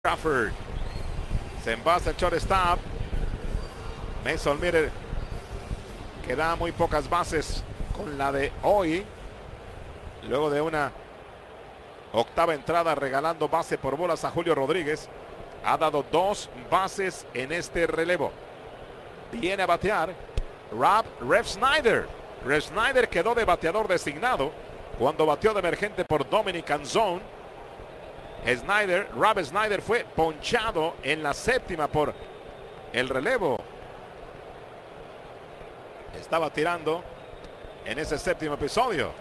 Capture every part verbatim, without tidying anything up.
Crawford. Se envasa el shortstop. Mason Miller que da muy pocas bases con la de hoy. Luego de una octava entrada regalando base por bolas a Julio Rodríguez. Ha dado dos bases en este relevo. Viene a batear Rob Refsnyder. Refsnyder quedó de bateador designado cuando bateó de emergente por Dominic Anzón. Snyder, Rob Snyder fue ponchado en la séptima por el relevo. Estaba tirando en ese séptimo episodio.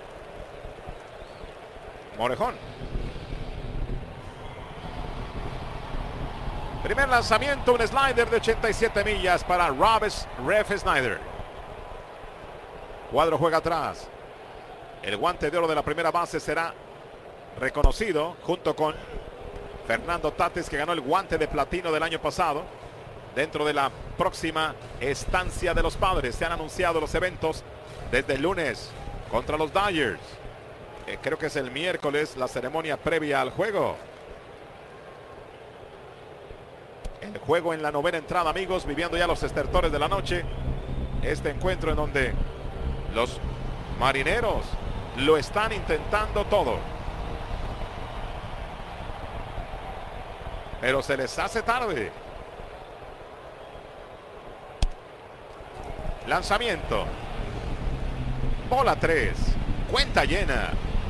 Morejón. Primer lanzamiento, un slider de ochenta y siete millas para Rob Refsnyder. Cuadro juega atrás. El guante de oro de la primera base será reconocido junto con Fernando Tatis, que ganó el guante de platino del año pasado. Dentro de la próxima estancia de los Padres se han anunciado los eventos desde el lunes contra los Dodgers. Eh, creo que es el miércoles la ceremonia previa al juego. El juego en la novena entrada, amigos, viviendo ya los estertores de la noche. Este encuentro en donde los marineros lo están intentando todo, pero se les hace tarde. Lanzamiento. Bola tres. Cuenta llena.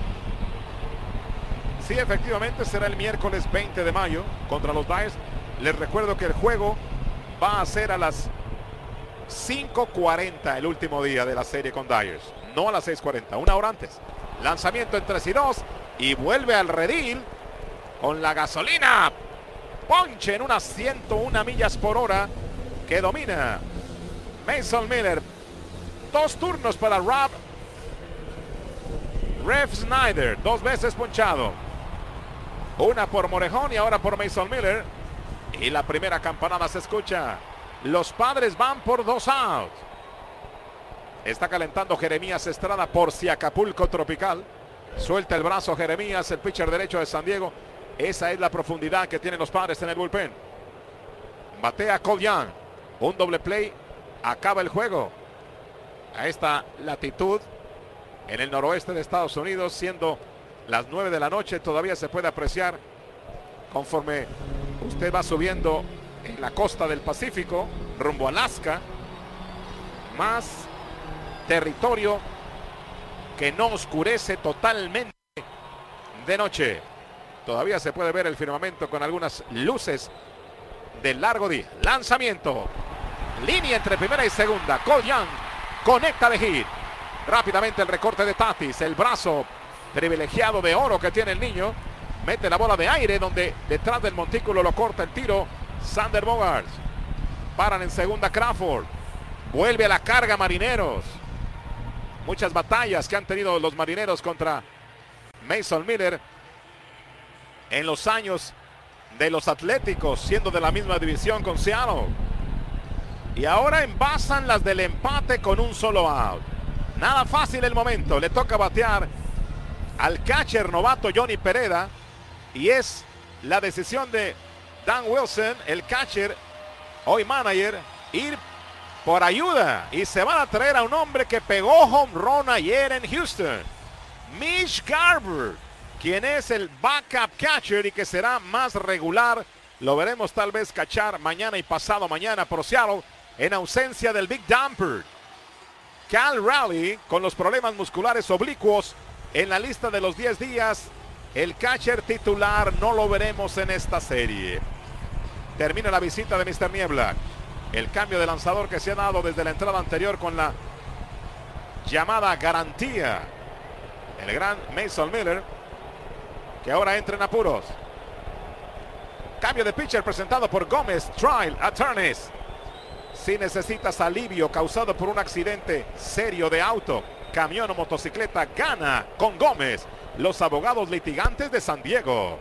Sí, efectivamente será el miércoles veinte de mayo contra los Dodgers. Les recuerdo que el juego va a ser a las cinco cuarenta el último día de la serie con Dodgers. No a las seis cuarenta, una hora antes. Lanzamiento en tres y dos. Y vuelve al redil con la gasolina. Ponche en unas ciento una millas por hora que domina Mason Miller. Dos turnos para Rob Refsnyder. Dos veces ponchado. Una por Morejón y ahora por Mason Miller. Y la primera campanada se escucha. Los Padres van por dos outs. Está calentando Jeremías Estrada por si Acapulco Tropical. Suelta el brazo Jeremías, el pitcher derecho de San Diego. Esa es la profundidad que tienen los Padres en el bullpen. Batea Cole Young. Un doble play. Acaba el juego. A esta latitud en el noroeste de Estados Unidos, siendo las nueve de la noche, todavía se puede apreciar conforme usted va subiendo en la costa del Pacífico rumbo a Alaska, más territorio que no oscurece totalmente de noche. Todavía se puede ver el firmamento con algunas luces de largo día. Lanzamiento. Línea entre primera y segunda. Cole Young conecta de hit. Rápidamente el recorte de Tatis. El brazo privilegiado de oro que tiene el niño. Mete la bola de aire donde detrás del montículo lo corta el tiro Xander Bogaerts. Paran en segunda Crawford. Vuelve a la carga Marineros. Muchas batallas que han tenido los Marineros contra Mason Miller en los años de los Atléticos, siendo de la misma división con Seattle. Y ahora envasan las del empate con un solo out. Nada fácil el momento. Le toca batear al catcher novato Johnny Pereda. Y es la decisión de Dan Wilson, el catcher, hoy manager, ir por ayuda. Y se van a traer a un hombre que pegó home run ayer en Houston. Mitch Garver, quien es el backup catcher y que será más regular. Lo veremos tal vez cachar mañana y pasado mañana por Seattle en ausencia del Big Dumper. Cal Raleigh con los problemas musculares oblicuos en la lista de los diez días. El catcher titular no lo veremos en esta serie. Termina la visita de mister Niebla. El cambio de lanzador que se ha dado desde la entrada anterior con la llamada garantía. El gran Mason Miller, que ahora entra en apuros. Cambio de pitcher presentado por Gómez Trial Attorneys. Si necesitas alivio causado por un accidente serio de auto, camión o motocicleta, gana con Gómez, los abogados litigantes de San Diego.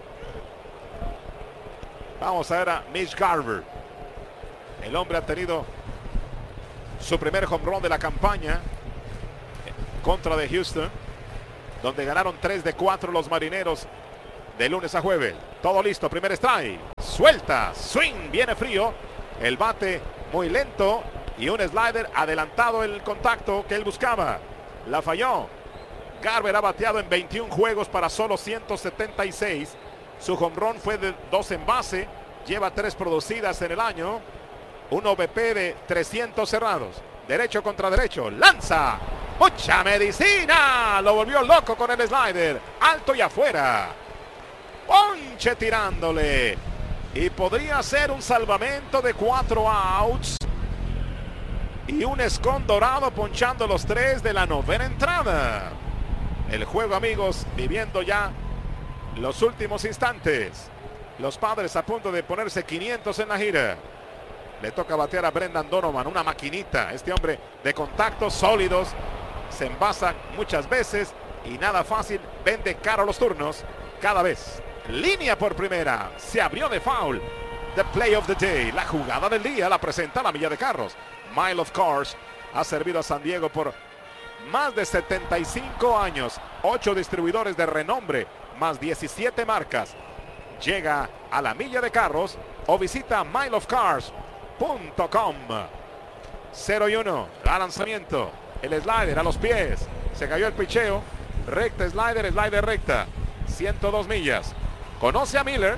Vamos a ver a Mitch Garver. El hombre ha tenido su primer home run de la campaña contra de Houston, donde ganaron tres de cuatro los Marineros de lunes a jueves. Todo listo, primer strike. Suelta, swing, viene frío. El bate muy lento y un slider adelantado el contacto que él buscaba. La falló. Garver ha bateado en veintiún juegos para solo ciento setenta y seis. Su home run fue de dos en base. Lleva tres producidas en el año. Un O V P de trescientos cerrados. Derecho contra derecho. Lanza. Mucha medicina. Lo volvió loco con el slider. Alto y afuera. Ponche tirándole. Y podría ser un salvamento de cuatro outs. Y un escon dorado ponchando los tres de la novena entrada. El juego, amigos, viviendo ya los últimos instantes. Los Padres a punto de ponerse quinientos en la gira. Le toca batear a Brendan Donovan, una maquinita. Este hombre de contactos sólidos. Se envasa muchas veces y nada fácil. Vende caro los turnos cada vez. Línea por primera. Se abrió de foul. The play of the day. La jugada del día la presenta la Milla de Carros. Mile of Cars ha servido a San Diego por más de setenta y cinco años. ocho distribuidores de renombre. Más diecisiete marcas. Llega a la Milla de Carros o visita mile of cars punto com. cero y uno. La lanzamiento. El slider a los pies. Se cayó el picheo. Recta, slider, slider recta. ciento dos millas. Conoce a Miller.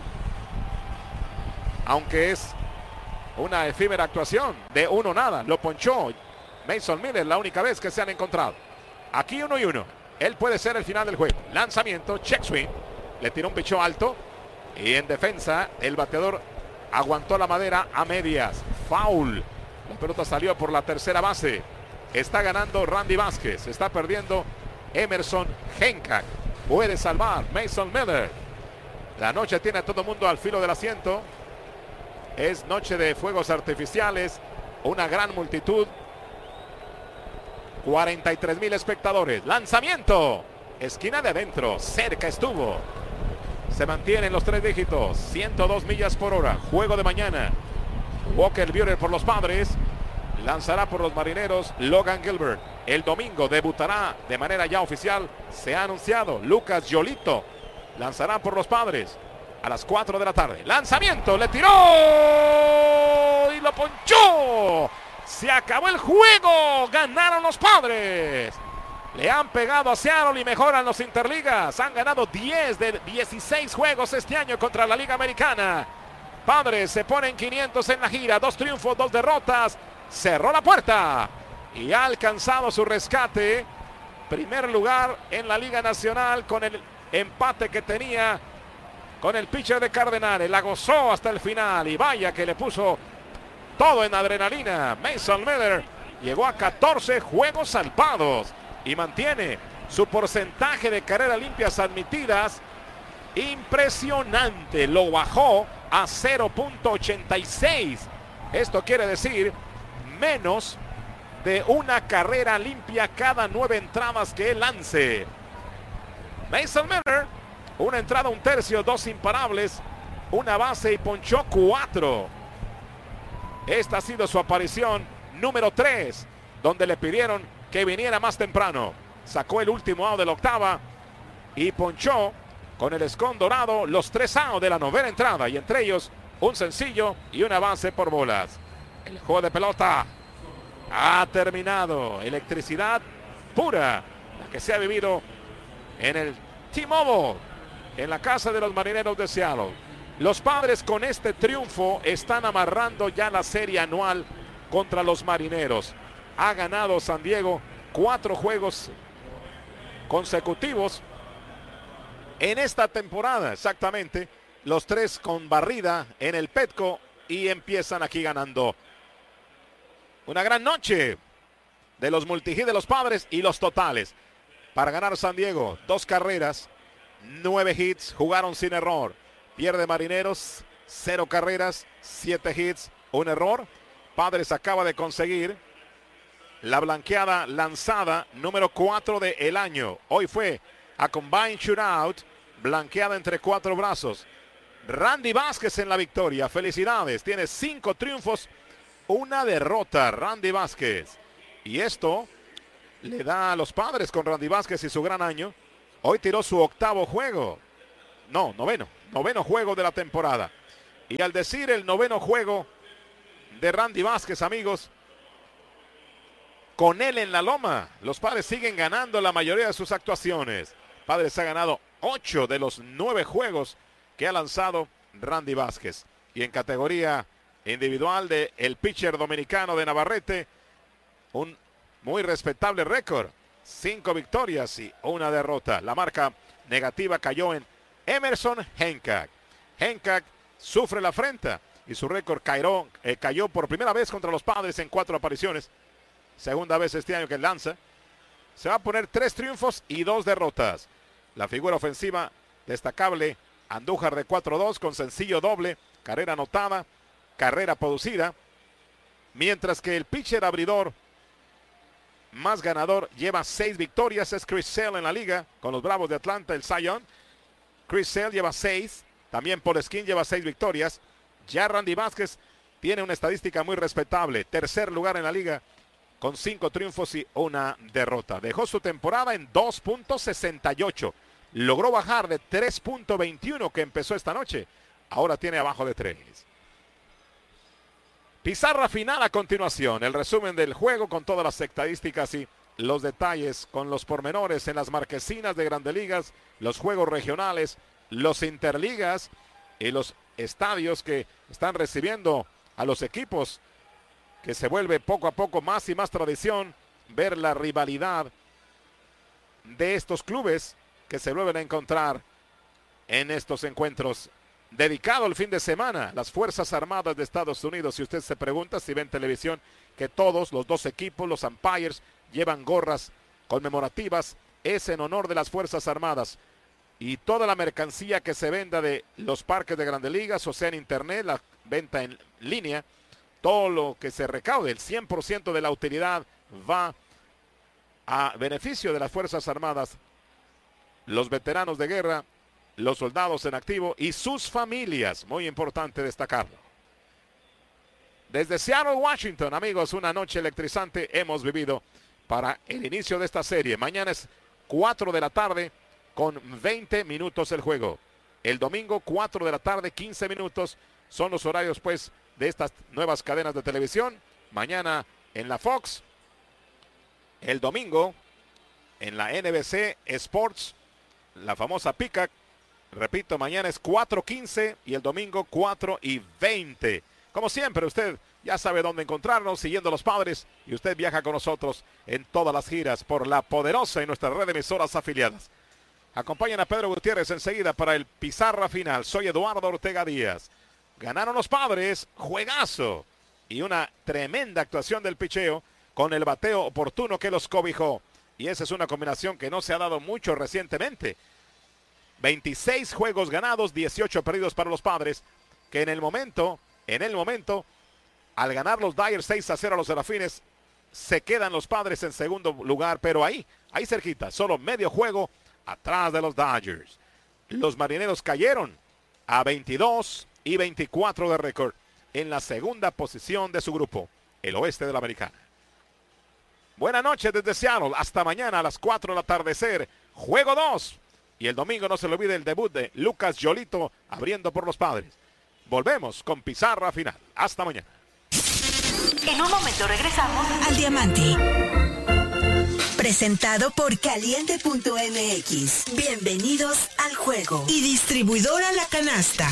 Aunque es una efímera actuación de uno nada. Lo ponchó Mason Miller la única vez que se han encontrado. Aquí uno y uno. Él puede ser el final del juego. Lanzamiento, check swing. Le tiró un picheo alto. Y en defensa, el bateador aguantó la madera a medias. Foul. La pelota salió por la tercera base. Está ganando Randy Vázquez. Está perdiendo Emerson Hancock. Puede salvar Mason Miller. La noche tiene a todo el mundo al filo del asiento. Es noche de fuegos artificiales. Una gran multitud. cuarenta y tres mil espectadores. Lanzamiento. Esquina de adentro. Cerca estuvo. Se mantienen los tres dígitos. ciento dos millas por hora. Juego de mañana. Walker Buehler por los Padres. Lanzará por los Marineros Logan Gilbert. El domingo debutará de manera ya oficial. Se ha anunciado. Lucas Giolito lanzará por los Padres a las cuatro de la tarde. Lanzamiento. Le tiró. Y lo ponchó. Se acabó el juego. Ganaron los Padres. Le han pegado a Seattle y mejoran los Interligas. Han ganado diez de dieciséis juegos este año contra la Liga Americana. Padres se ponen quinientos en la gira. Dos triunfos, dos derrotas. Cerró la puerta y ha alcanzado su rescate. Primer lugar en la Liga Nacional con el empate que tenía con el pitcher de Cardenales. La gozó hasta el final y vaya que le puso todo en adrenalina. Mason Miller llegó a catorce juegos salvados y mantiene su porcentaje de carreras limpias admitidas impresionante. Lo bajó a cero punto ochenta y seis. Esto quiere decir menos de una carrera limpia cada nueve entradas que él lance. Mason Miller, una entrada, un tercio, dos imparables, una base y ponchó cuatro. Esta ha sido su aparición número tres, donde le pidieron que viniera más temprano. Sacó el último out de la octava y ponchó con el escon dorado los tres outs de la novena entrada, y entre ellos un sencillo y una base por bolas. El juego de pelota ha terminado. Electricidad pura, la que se ha vivido en el T-Mobile, en la casa de los Marineros de Seattle. Los Padres con este triunfo están amarrando ya la serie anual contra los Marineros. Ha ganado San Diego cuatro juegos consecutivos en esta temporada, exactamente. Los tres con barrida en el Petco y empiezan aquí ganando. Una gran noche de los multihit de los Padres y los totales. Para ganar San Diego, dos carreras, nueve hits, jugaron sin error. Pierde Marineros, cero carreras, siete hits, un error. Padres acaba de conseguir la blanqueada lanzada número cuatro del año. Hoy fue a combine shootout, blanqueada entre cuatro brazos. Randy Vázquez en la victoria. Felicidades, tiene cinco triunfos, una derrota Randy Vázquez. Y esto le da a los Padres con Randy Vázquez y su gran año. Hoy tiró su octavo juego. no, noveno, noveno juego de la temporada. Y al decir el noveno juego de Randy Vázquez, amigos, con él en la loma, los Padres siguen ganando la mayoría de sus actuaciones. Padres ha ganado ocho de los nueve juegos que ha lanzado Randy Vázquez. Y en categoría individual de el pitcher dominicano de Navarrete, un muy respetable récord. Cinco victorias y una derrota. La marca negativa cayó en Emerson Hancock. Hancock sufre la afrenta y su récord cayó, eh, cayó por primera vez contra los Padres en cuatro apariciones. Segunda vez este año que lanza. Se va a poner tres triunfos y dos derrotas. La figura ofensiva destacable, Andújar de cuatro dos con sencillo doble, carrera anotada, carrera producida. Mientras que el pitcher abridor más ganador lleva seis victorias, es Chris Sale en la liga con los Bravos de Atlanta, el Cy Young. Chris Sale lleva seis, también Paul Skin lleva seis victorias. Ya Randy Vázquez tiene una estadística muy respetable, tercer lugar en la liga con cinco triunfos y una derrota. Dejó su temporada en dos punto sesenta y ocho. Logró bajar de tres punto veintiuno que empezó esta noche. Ahora tiene abajo de tres. Pizarra final a continuación. El resumen del juego con todas las estadísticas y los detalles con los pormenores en las marquesinas de Grandes Ligas, los juegos regionales, los interligas y los estadios que están recibiendo a los equipos, que se vuelve poco a poco más y más tradición ver la rivalidad de estos clubes que se vuelven a encontrar en estos encuentros. Dedicado el fin de semana, las Fuerzas Armadas de Estados Unidos. Si usted se pregunta, si ve en televisión, que todos los dos equipos, los umpires, llevan gorras conmemorativas, es en honor de las Fuerzas Armadas. Y toda la mercancía que se venda de los parques de Grandes Ligas, o sea en internet, la venta en línea, todo lo que se recaude, el cien por ciento de la utilidad va a beneficio de las Fuerzas Armadas, los veteranos de guerra, los soldados en activo y sus familias. Muy importante destacarlo. Desde Seattle, Washington, amigos, una noche electrizante hemos vivido para el inicio de esta serie. Mañana es cuatro de la tarde con veinte minutos el juego. El domingo cuatro de la tarde, quince minutos. Son los horarios pues de estas nuevas cadenas de televisión. Mañana en la Fox. El domingo en la N B C Sports, la famosa Peacock. Repito, mañana es cuatro quince y el domingo cuatro y veinte. Como siempre, usted ya sabe dónde encontrarnos, siguiendo a los Padres, y usted viaja con nosotros en todas las giras por la poderosa y nuestra red de emisoras afiliadas. Acompañan a Pedro Gutiérrez enseguida para el pizarra final. Soy Eduardo Ortega Díaz. Ganaron los Padres, juegazo, y una tremenda actuación del picheo con el bateo oportuno que los cobijó. Y esa es una combinación que no se ha dado mucho recientemente. veintiséis juegos ganados, dieciocho perdidos para los Padres, que en el momento, en el momento, al ganar los Dyers seis a cero a los Serafines, se quedan los Padres en segundo lugar, pero ahí, ahí cerquita, solo medio juego atrás de los Dodgers. Los Marineros cayeron a veintidós y veinticuatro de récord en la segunda posición de su grupo, el oeste de la Americana. Buenas noches desde Seattle, hasta mañana a las cuatro del atardecer, juego dos. Y el domingo no se le olvide el debut de Lucas Yolito abriendo por los Padres. Volvemos con pizarra final. Hasta mañana. En un momento regresamos al Diamante. Presentado por Caliente punto M X. Bienvenidos al juego. Y distribuidora La Canasta.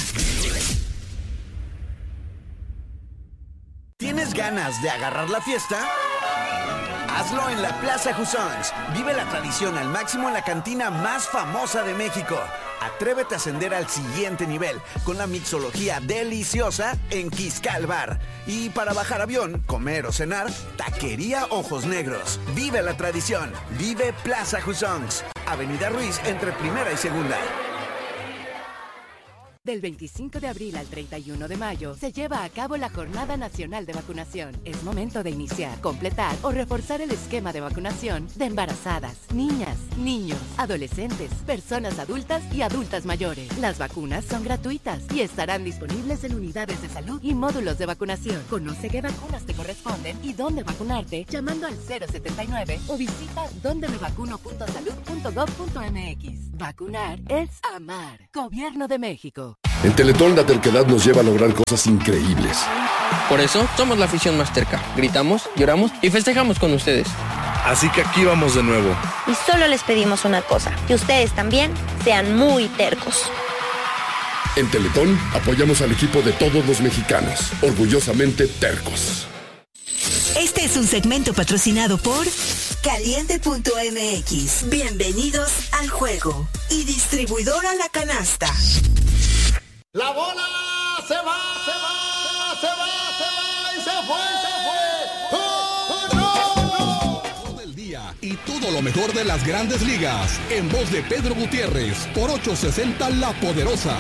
¿Tienes ganas de agarrar la fiesta? Hazlo en la Plaza Jusons. Vive la tradición al máximo en la cantina más famosa de México. Atrévete a ascender al siguiente nivel con la mixología deliciosa en Quiscal Bar. Y para bajar avión, comer o cenar, Taquería Ojos Negros. Vive la tradición. Vive Plaza Jusons. Avenida Ruiz entre Primera y Segunda. Del veinticinco de abril al treinta y uno de mayo se lleva a cabo la Jornada Nacional de Vacunación. Es momento de iniciar, completar o reforzar el esquema de vacunación de embarazadas, niñas, niños, adolescentes, personas adultas y adultas mayores. Las vacunas son gratuitas y estarán disponibles en unidades de salud y módulos de vacunación. Conoce qué vacunas te corresponden y dónde vacunarte llamando al cero setenta y nueve o visita donde me vacuno punto salud punto gov punto mx. Vacunar es amar. Gobierno de México. En Teletón la terquedad nos lleva a lograr cosas increíbles. Por eso somos la afición más terca. Gritamos, lloramos y festejamos con ustedes. Así que aquí vamos de nuevo. Y solo les pedimos una cosa, que ustedes también sean muy tercos. En Teletón apoyamos al equipo de todos los mexicanos, orgullosamente tercos. Este es un segmento patrocinado por Caliente punto m x. Bienvenidos al juego. Y distribuidora La Canasta. La bola se va, se va, se va, se va y se fue, se fue. ¡Oh, no! Todo el día y todo lo mejor de las grandes ligas en voz de Pedro Gutiérrez por ochocientos sesenta La Poderosa.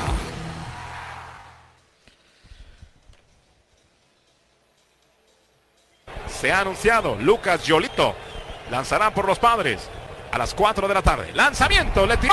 Se ha anunciado Lucas Yolito lanzará por los Padres a las cuatro de la tarde. Lanzamiento, le tiró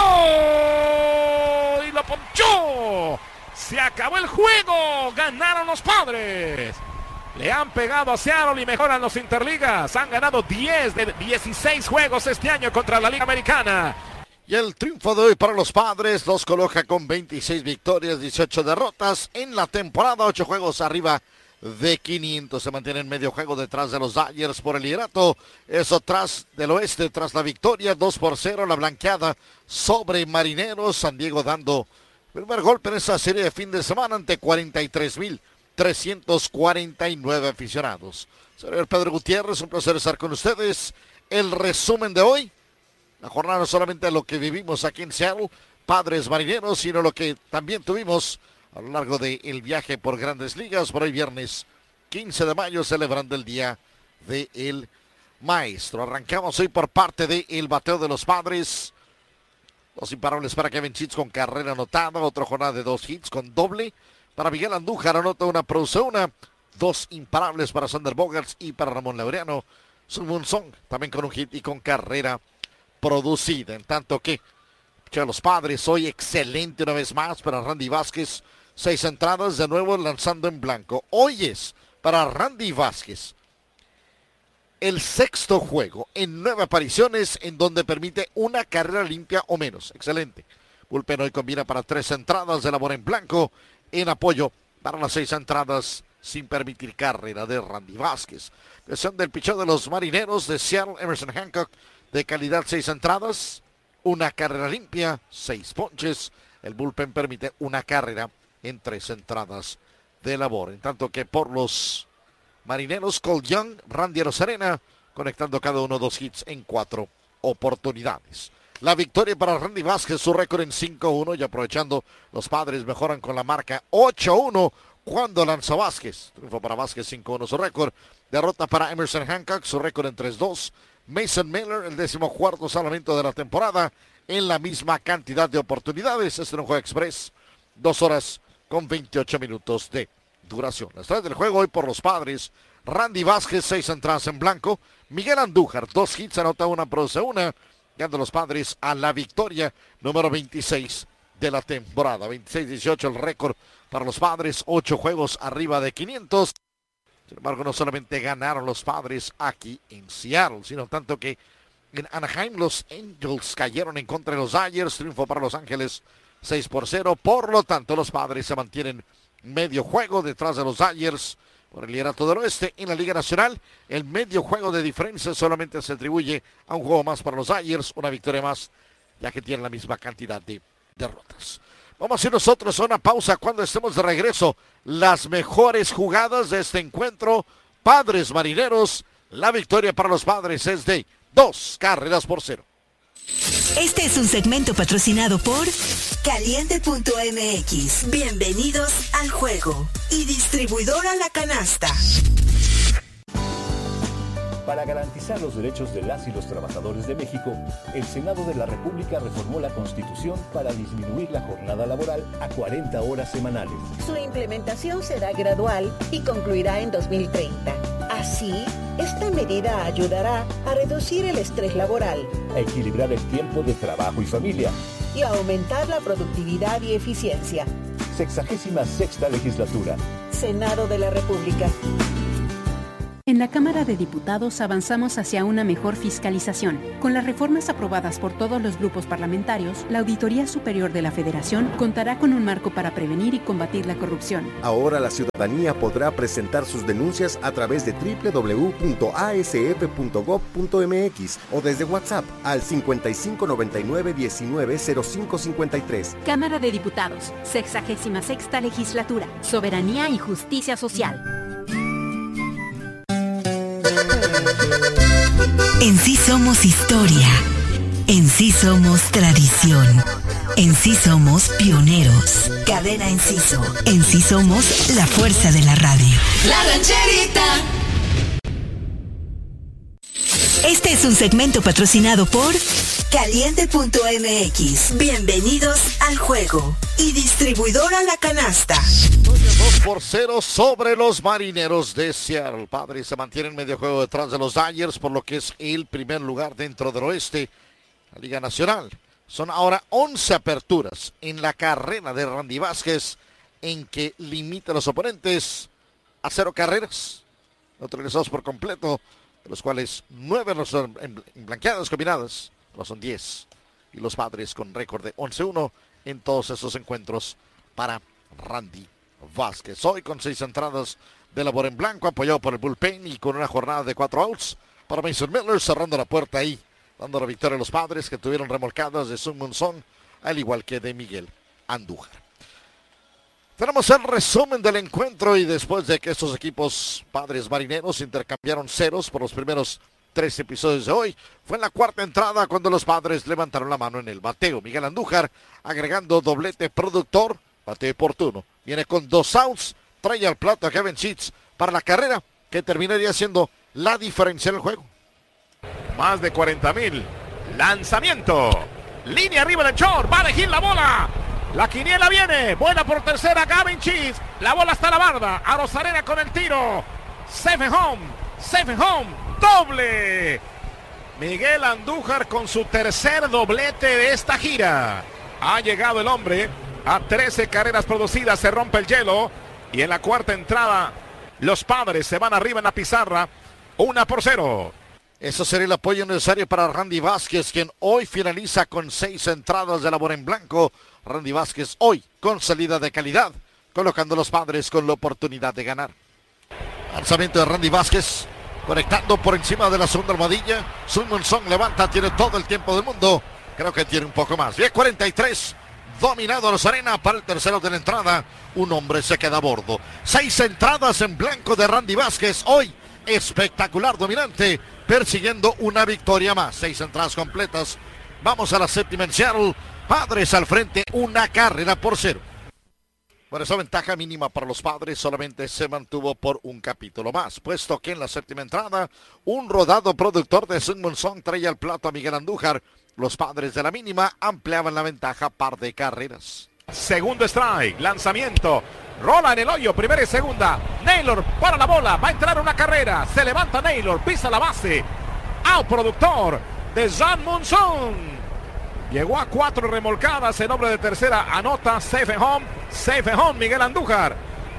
y lo ponchó. Se acabó el juego, ganaron los Padres. Le han pegado a Seattle y mejoran los Interligas. Han ganado diez de dieciséis juegos este año contra la Liga Americana. Y el triunfo de hoy para los Padres los coloca con veintiséis victorias, dieciocho derrotas en la temporada, ocho juegos arriba de quinientos. Se mantiene en medio juego detrás de los Dodgers por el liderato. Eso tras del oeste, tras la victoria, dos por cero, la blanqueada sobre Marineros. San Diego dando primer golpe en esa serie de fin de semana ante cuarenta y tres mil trescientos cuarenta y nueve aficionados. Señor Pedro Gutiérrez, un placer estar con ustedes. El resumen de hoy, la jornada no solamente lo que vivimos aquí en Seattle, Padres Marineros, sino lo que también tuvimos a lo largo del viaje por Grandes Ligas. Por hoy viernes quince de mayo, celebrando el Día del Maestro. Arrancamos hoy por parte del bateo de los Padres. Dos imparables para Kevin Chitz con carrera anotada. Otra jornada de dos hits con doble. Para Miguel Andújar anota una, produce una. Dos imparables para Sander Bogaerts y para Ramón Laureano. Sun Moon Song también con un hit y con carrera producida. En tanto que los Padres hoy excelente una vez más para Randy Vázquez. Seis entradas de nuevo lanzando en blanco. Hoy es para Randy Vázquez el sexto juego en nueve apariciones en donde permite una carrera limpia o menos. Excelente. Bullpen hoy combina para tres entradas de labor en blanco en apoyo para las seis entradas sin permitir carrera de Randy Vázquez. Versión del picheo de los Marineros de Seattle, Emerson Hancock, de calidad seis entradas, una carrera limpia, seis ponches. El bullpen permite una carrera en tres entradas de labor. En tanto que por los Marineros, Cole Young, Randy Arozarena, conectando cada uno dos hits en cuatro oportunidades. La victoria para Randy Vázquez, su récord en cinco uno, y aprovechando, los Padres mejoran con la marca ocho uno cuando lanzó Vázquez. Triunfo para Vázquez, cinco uno su récord. Derrota para Emerson Hancock, su récord en tres dos. Mason Miller, el décimo cuarto salvamento de la temporada, en la misma cantidad de oportunidades. Este es un juego express, dos horas con veintiocho minutos de duración. Las tres del juego hoy por los Padres: Randy Vázquez, seis entradas en blanco. Miguel Andújar, dos hits, anota una, produce una. Ganando los Padres a la victoria número veintiséis de la temporada. veintiséis dieciocho el récord para los Padres, ocho juegos arriba de quinientos. Sin embargo, no solamente ganaron los Padres aquí en Seattle, sino tanto que en Anaheim los Angels cayeron en contra de los Dodgers. Triunfo para Los Ángeles, seis por cero. Por lo tanto, los Padres se mantienen medio juego detrás de los Dodgers por el liderato del oeste. En la Liga Nacional, el medio juego de diferencia solamente se atribuye a un juego más para los Dodgers, una victoria más, ya que tienen la misma cantidad de derrotas. Vamos a ir nosotros a una pausa. Cuando estemos de regreso, las mejores jugadas de este encuentro. Padres Marineros, la victoria para los Padres es de dos carreras por cero. Este es un segmento patrocinado por Caliente punto m x. Bienvenidos al juego. Y distribuidora La Canasta. Para garantizar los derechos de las y los trabajadores de México, el Senado de la República reformó la Constitución para disminuir la jornada laboral a cuarenta horas semanales. Su implementación será gradual y concluirá en dos mil treinta. Así, esta medida ayudará a reducir el estrés laboral, a equilibrar el tiempo de trabajo y familia y a aumentar la productividad y eficiencia. Sexagésima sexta legislatura. Senado de la República. En la Cámara de Diputados avanzamos hacia una mejor fiscalización. Con las reformas aprobadas por todos los grupos parlamentarios, la Auditoría Superior de la Federación contará con un marco para prevenir y combatir la corrupción. Ahora la ciudadanía podrá presentar sus denuncias a través de doble u doble u doble u punto a s f punto gob punto m x o desde WhatsApp al cincuenta y cinco noventa y nueve diecinueve cero cinco cincuenta y tres. Cámara de Diputados, sexagésima sexta legislatura, soberanía y justicia social. En sí somos historia, en sí somos tradición, en sí somos pioneros. Cadena Enciso, en sí somos la fuerza de la radio. La Rancherita. Este es un segmento patrocinado por Caliente punto m x. Bienvenidos al juego. Y distribuidora La Canasta. dos por cero sobre los Marineros de Seattle. Padres se mantienen medio juego detrás de los Dodgers por lo que es el primer lugar dentro del oeste. La Liga Nacional. Son ahora once aperturas en la carrera de Randy Vázquez en que limita a los oponentes a cero carreras. Neutralizados por completo, de los cuales nueve no son en blanqueadas combinadas, no son diez. Y los Padres con récord de once uno en todos esos encuentros para Randy Vázquez. Hoy con seis entradas de labor en blanco, apoyado por el bullpen y con una jornada de cuatro outs para Mason Miller, cerrando la puerta ahí, dando la victoria a los Padres que tuvieron remolcadas de Sun-Moon Song, al igual que de Miguel Andújar. Tenemos el resumen del encuentro y después de que estos equipos Padres Marineros intercambiaron ceros por los primeros tres episodios de hoy, fue en la cuarta entrada cuando los Padres levantaron la mano en el bateo. Miguel Andújar agregando doblete productor, bateo oportuno. Viene con dos outs, trae al plato a Kevin Sheets para la carrera que terminaría siendo la diferencia en el juego. Más de cuarenta mil. Lanzamiento. Línea arriba del short. Va a elegir la bola. La quiniela viene. Buena por tercera. Gavin Sheets. La bola está a la barda. Arozarena con el tiro. Safe home. Safe home. Doble. Miguel Andújar con su tercer doblete de esta gira. Ha llegado el hombre a trece carreras producidas. Se rompe el hielo. Y en la cuarta entrada, los Padres se van arriba en la pizarra. Una por cero. Eso sería el apoyo necesario para Randy Vázquez, quien hoy finaliza con seis entradas de labor en blanco. Randy Vázquez hoy con salida de calidad, colocando a los Padres con la oportunidad de ganar. Lanzamiento de Randy Vázquez, conectando por encima de la segunda almohadilla. Sun-Moon Song levanta, tiene todo el tiempo del mundo. Creo que tiene un poco más. diez cuarenta y tres, dominado a los Arena para el tercero de la entrada. Un hombre se queda a bordo. Seis entradas en blanco de Randy Vázquez hoy. Espectacular, dominante, persiguiendo una victoria más. Seis entradas completas. Vamos a la séptima en Seattle. Padres al frente, una carrera por cero. Bueno, esa ventaja mínima para los Padres solamente se mantuvo por un capítulo más, puesto que en la séptima entrada, un rodado productor de Sun-Moon Song traía al plato a Miguel Andújar. Los Padres de la mínima ampliaban la ventaja par de carreras. Segundo strike, lanzamiento. Rola en el hoyo, primera y segunda. Naylor para la bola, va a entrar una carrera. Se levanta Naylor, pisa la base. Out productor de Sun-Moon Song. Llegó a cuatro remolcadas en hombre de tercera. Anota safe and home, safe and home Miguel Andújar.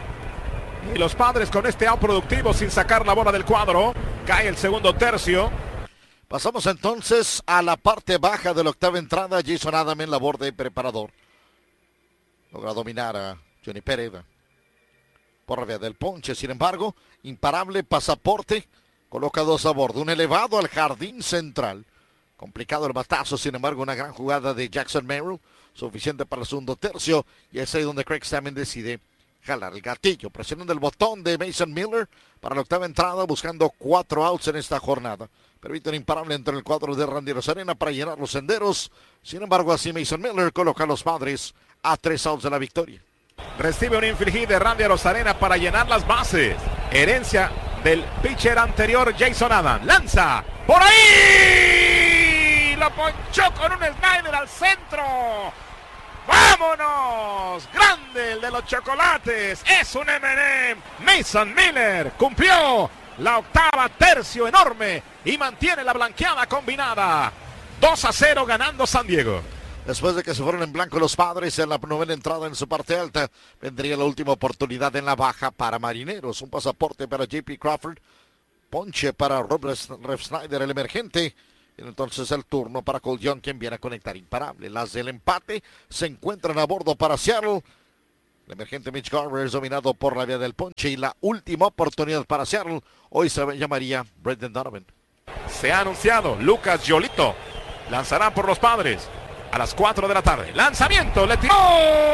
Y los Padres con este out productivo sin sacar la bola del cuadro. Cae el segundo tercio. Pasamos entonces a la parte baja de la octava entrada. Jason Adam en labor de preparador. Logra dominar a Johnny Pereda por la vía del ponche, sin embargo, imparable pasaporte, coloca dos a bordo, un elevado al jardín central, complicado el batazo, sin embargo, una gran jugada de Jackson Merrill, suficiente para el segundo tercio, y es ahí donde Craig Stammen decide jalar el gatillo, presionando el botón de Mason Miller para la octava entrada, buscando cuatro outs en esta jornada, permite un imparable entre el cuadro de Randy Arozarena para llenar los senderos, sin embargo, así Mason Miller coloca a los Padres a tres outs de la victoria. Recibe un infield hit de Randy Arozarena para llenar las bases. Herencia del pitcher anterior, Jason Adams. Lanza por ahí. Lo ponchó con un slider al centro. ¡Vámonos! Grande el de los chocolates. Es un eme and eme. Mason Miller cumplió la octava, tercio enorme, y mantiene la blanqueada combinada. dos a cero ganando San Diego. Después de que se fueron en blanco los Padres en la novena entrada en su parte alta, vendría la última oportunidad en la baja para Marineros. Un pasaporte para J P Crawford, ponche para Robert Refsnyder, el emergente. Y entonces el turno para Cole Young, quien viene a conectar imparable. Las del empate se encuentran a bordo para Seattle. El emergente Mitch Garver es dominado por la vía del ponche. Y la última oportunidad para Seattle hoy se llamaría Brendan Donovan. Se ha anunciado Lucas Giolito. Lanzará por los Padres a las cuatro de la tarde. Lanzamiento, le tiró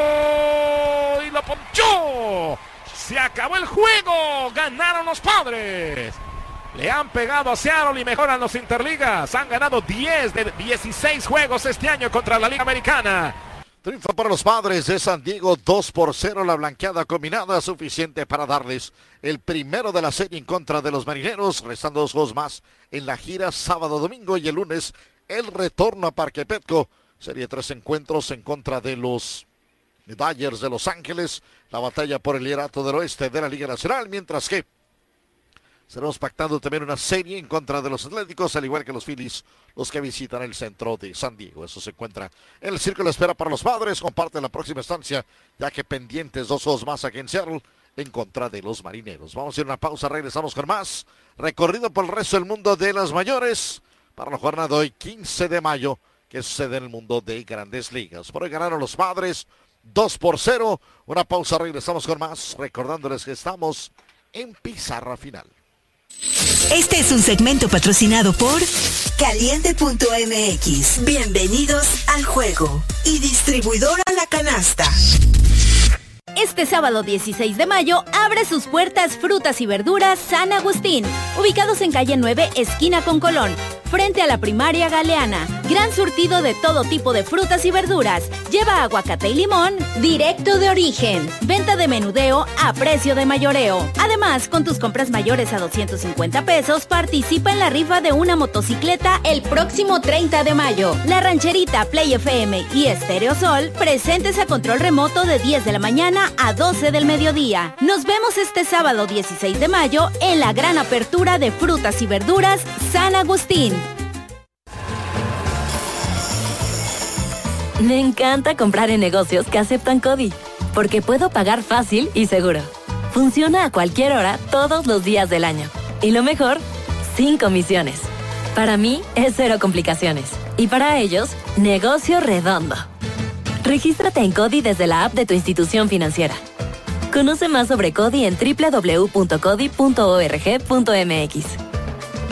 y lo ponchó. Se acabó el juego. Ganaron los Padres. Le han pegado a Seattle y mejoran los Interligas. Han ganado diez de dieciséis juegos este año contra la Liga Americana. Triunfo para los Padres de San Diego, dos por cero, la blanqueada combinada, suficiente para darles el primero de la serie en contra de los Marineros, restando dos juegos más en la gira, sábado, domingo, y el lunes el retorno a Parque Petco. Serie tres encuentros en contra de los Dodgers de Los Ángeles, la batalla por el liderato del oeste de la Liga Nacional, mientras que estaremos pactando también una serie en contra de los Atléticos, al igual que los Phillies, los que visitan el centro de San Diego. Eso se encuentra en el círculo de espera para los Padres. Comparten la próxima estancia, ya que pendientes dos juegos más aquí en Seattle en contra de los Marineros. Vamos a ir a una pausa, regresamos con más. Recorrido por el resto del mundo de las mayores para la jornada de hoy, quince de mayo, que sucede en el mundo de Grandes Ligas. Por hoy ganaron los Padres dos por cero. Una pausa, regresamos con más, recordándoles que estamos en pizarra final. Este es un segmento patrocinado por Caliente punto m x. Bienvenidos al juego. Y distribuidora La Canasta. Este sábado dieciséis de mayo abre sus puertas Frutas y Verduras San Agustín, ubicados en calle nueve, esquina con Colón, frente a la primaria Galeana. Gran surtido de todo tipo de frutas y verduras. Lleva aguacate y limón directo de origen. Venta de menudeo a precio de mayoreo. Además, con tus compras mayores a doscientos cincuenta pesos, participa en la rifa de una motocicleta el próximo treinta de mayo. La Rancherita, Play F M y Estéreo Sol presentes a control remoto de diez de la mañana a doce del mediodía. Nos vemos este sábado dieciséis de mayo en la gran apertura de Frutas y Verduras San Agustín. Me encanta comprar en negocios que aceptan CODI, porque puedo pagar fácil y seguro. Funciona a cualquier hora, todos los días del año. Y lo mejor, sin comisiones. Para mí, es cero complicaciones. Y para ellos, negocio redondo. Regístrate en CODI desde la app de tu institución financiera. Conoce más sobre CODI en doble u doble u doble u punto codi punto org punto m x.